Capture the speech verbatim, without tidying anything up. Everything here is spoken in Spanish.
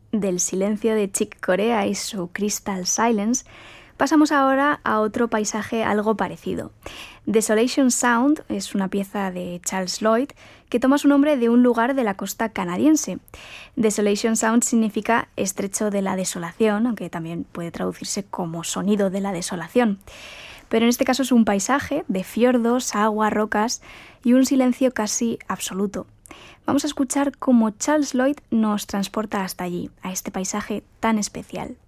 del silencio de Chick Corea y su Crystal Silence, pasamos ahora a otro paisaje algo parecido. Desolation Sound es una pieza de Charles Lloyd que toma su nombre de un lugar de la costa canadiense. Desolation Sound significa estrecho de la desolación, aunque también puede traducirse como sonido de la desolación. Pero en este caso es un paisaje de fiordos, agua, rocas y un silencio casi absoluto. Vamos a escuchar cómo Charles Lloyd nos transporta hasta allí, a este paisaje tan especial.